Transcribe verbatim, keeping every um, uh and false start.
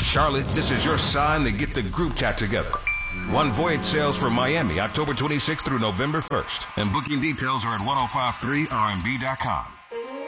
Charlotte, this is your sign to get the group chat together. One Voyage sails from Miami, October twenty-sixth through November first. And booking details are at ten fifty-three R M B dot com.